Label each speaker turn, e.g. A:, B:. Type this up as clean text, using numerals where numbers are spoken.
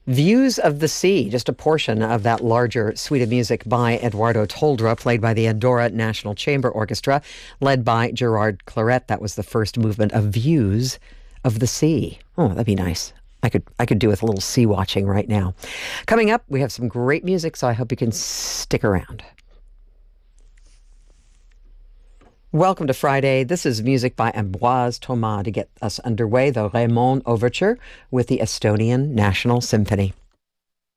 A: Views of the Sea, just a portion of that larger suite of music by Eduardo Toldrá, played by the Andorra National Chamber Orchestra, led by Gerard Claret. That was the first movement of Views of the Sea. Oh, that'd be nice. I could do with a little sea watching right now. Coming up, we have some great music, so I hope you can stick around. Welcome to Friday. This is music by Ambroise Thomas to get us underway, the Raymond Overture with the Estonian National Symphony.